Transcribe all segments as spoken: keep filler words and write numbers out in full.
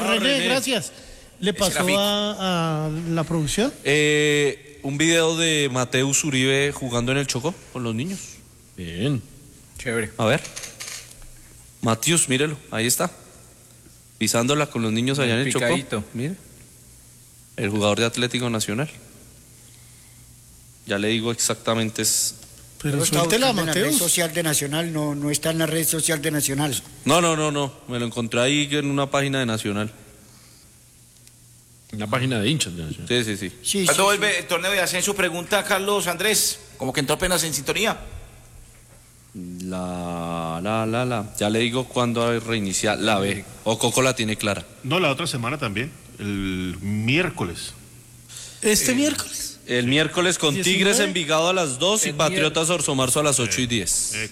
René, René, gracias. ¿Le pasó a, a la producción? Eh, un video de Mateus Uribe jugando en el Chocó con los niños. Bien. Chévere. A ver. Mateus, mírelo, ahí está. Pisándola con los niños allá en el Chocó. Mire. El jugador de Atlético Nacional. Ya le digo exactamente es... Pero suéltela, Mateus. En la red social de Nacional, no, no está en la red social de Nacional. No, no, no, no. Me lo encontré ahí en una página de Nacional. Una página de hinchas de Nacional. Sí, sí, sí. sí ¿Cuándo sí, vuelve sí. el torneo de ascenso? Pregunta Carlos Andrés. Como que entró apenas en sintonía. La, la, la, la. Ya le digo cuándo reinicia la B. O Coco la tiene clara. No, la otra semana también. El miércoles. ¿Este eh, miércoles? El miércoles con diecinueve. Tigres Envigado a las dos el y Patriotas Orso Marzo a las ocho eh, y diez. Eh,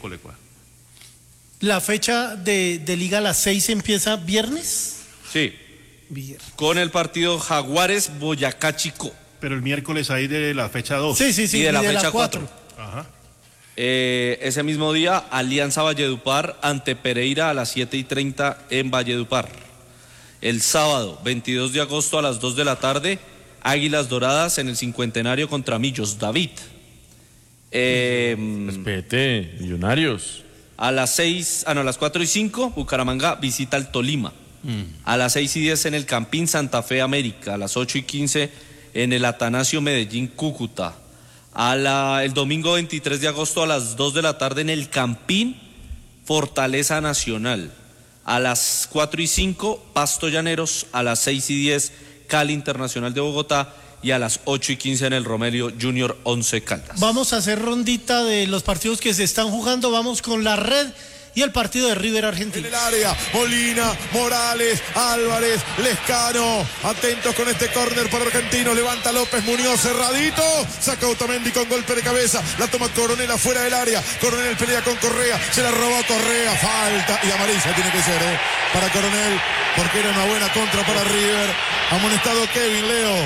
¿La fecha de, de Liga a las seis empieza viernes? Sí. Viernes. Con el partido Jaguares Boyacá Chico. Pero el miércoles ahí de la fecha dos. Sí, sí, sí. Y de y la de fecha la cuatro. Ajá. Eh, ese mismo día, Alianza Valledupar ante Pereira a las siete y treinta en Valledupar. El sábado, veintidós de agosto a las dos de la tarde, Águilas Doradas en el cincuentenario contra Millos David. Eh, Respete, Millonarios. A las seis, ah no, a las cuatro y cinco, Bucaramanga visita al Tolima. Mm. A las seis y diez en el Campín Santa Fe América. A las ocho y quince en el Atanasio Medellín Cúcuta. A la, el domingo veintitrés de agosto a las dos de la tarde en el Campín Fortaleza Nacional. A las cuatro y cinco Pasto Llaneros. A las seis y diez Cali Internacional de Bogotá. Y a las ocho y quince en el Romelio Junior Once Caldas. Vamos a hacer rondita de los partidos que se están jugando. Vamos con la red y el partido de River Argentina. En el área, Molina, Morales, Álvarez, Lescano, atentos con este córner para Argentinos, levanta López Muñoz, cerradito, saca Otamendi con golpe de cabeza, la toma Coronel afuera del área, Coronel pelea con Correa, se la robó Correa, falta, y amarilla tiene que ser, ¿eh? Para Coronel, porque era una buena contra para River, amonestado Kevin, Leo.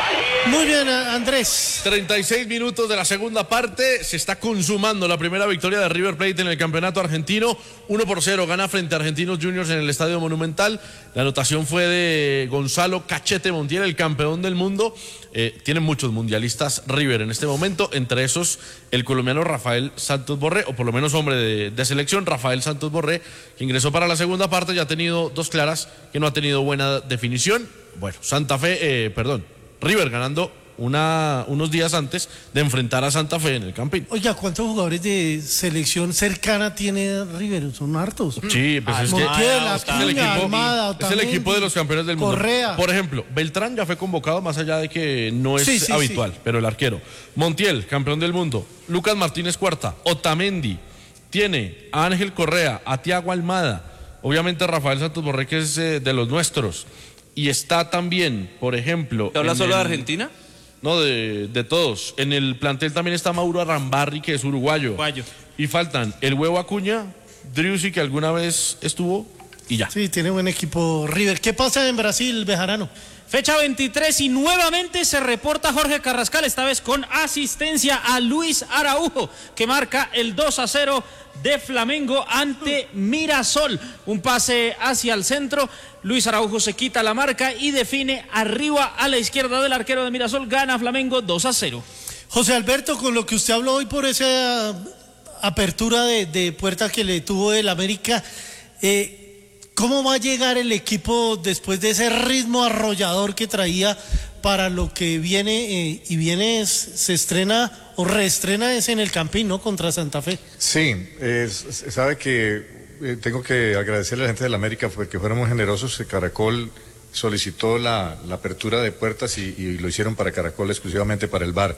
Muy bien, Andrés. treinta y seis minutos de la segunda parte. Se está consumando la primera victoria de River Plate en el campeonato argentino. uno por cero gana frente a Argentinos Juniors en el Estadio Monumental. La anotación fue de Gonzalo Cachete Montiel, el campeón del mundo. Eh, tienen muchos mundialistas River en este momento, entre esos el colombiano Rafael Santos Borré, o por lo menos hombre de, de selección, Rafael Santos Borré, que ingresó para la segunda parte. Ya ha tenido dos claras que no ha tenido buena definición. Bueno, Santa Fe, eh, perdón. River ganando una, unos días antes de enfrentar a Santa Fe en el Campín. Oiga, ¿cuántos jugadores de selección cercana tiene River? Son hartos. Sí, pues es, Montiel, que, Acuña, es, el equipo, Almada, es el equipo de los campeones del mundo. Correa. Por ejemplo, Beltrán ya fue convocado, más allá de que no es sí, sí, habitual, sí. pero el arquero. Montiel, campeón del mundo. Lucas Martínez Cuarta. Otamendi. Tiene a Ángel Correa, a Thiago Almada. Obviamente Rafael Santos Borré, que es eh, de los nuestros. Y está también, por ejemplo... ¿Te hablas solo el, de Argentina? No, de, de todos. En el plantel también está Mauro Arrambarri, que es uruguayo. Uruguayo. Y faltan el Huevo Acuña, Driussi, que alguna vez estuvo, y ya. Sí, tiene buen equipo River. ¿Qué pasa en Brasil, Bejarano? Fecha veintitrés y nuevamente se reporta Jorge Carrascal, esta vez con asistencia a Luis Araujo, que marca el dos a cero de Flamengo ante Mirasol. Un pase hacia el centro, Luis Araujo se quita la marca y define arriba a la izquierda del arquero de Mirasol, gana Flamengo dos a cero. José Alberto, con lo que usted habló hoy por esa apertura de, de puerta que le tuvo el América, eh, ¿cómo va a llegar el equipo después de ese ritmo arrollador que traía para lo que viene? Eh, y viene, es, se estrena o reestrena es en el Campín, ¿no? Contra Santa Fe. Sí, es, sabe que eh, tengo que agradecerle a la gente de la América porque fueron muy generosos. Caracol solicitó la, la apertura de puertas y, y lo hicieron para Caracol, exclusivamente para el bar.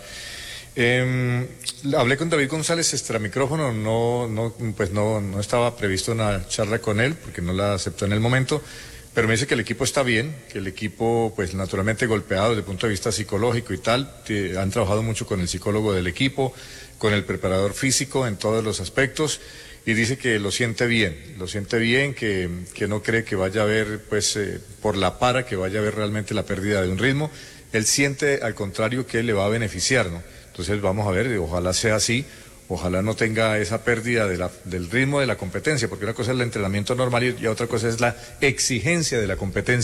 Eh, hablé con David González extra micrófono, no, no, pues no, no estaba previsto una charla con él porque no la aceptó en el momento, pero me dice que el equipo está bien, que el equipo pues naturalmente golpeado desde el punto de vista psicológico y tal, que han trabajado mucho con el psicólogo del equipo, con el preparador físico en todos los aspectos, y dice que lo siente bien, lo siente bien, que, que no cree que vaya a haber pues eh, por la para, que vaya a haber realmente la pérdida de un ritmo. Él siente al contrario que le va a beneficiar, ¿no? Entonces vamos a ver, ojalá sea así, ojalá no tenga esa pérdida de la, del ritmo de la competencia, porque una cosa es el entrenamiento normal y, y otra cosa es la exigencia de la competencia.